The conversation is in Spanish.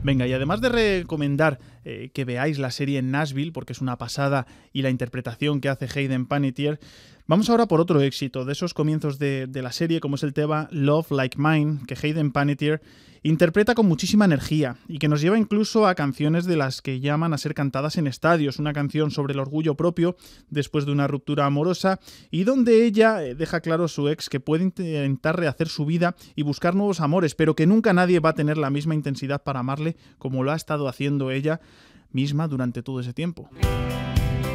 Venga, y además de recomendar que veáis la serie Nashville, porque es una pasada, y la interpretación que hace Hayden Panettiere, vamos ahora por otro éxito de esos comienzos de la serie, como es el tema Love Like Mine, que Hayden Panettiere interpreta con muchísima energía y que nos lleva incluso a canciones de las que llaman a ser cantadas en estadios, una canción sobre el orgullo propio después de una ruptura amorosa y donde ella deja claro a su ex que puede intentar rehacer su vida y buscar nuevos amores, pero que nunca nadie va a tener la misma intensidad para amarle como lo ha estado haciendo ella misma durante todo ese tiempo.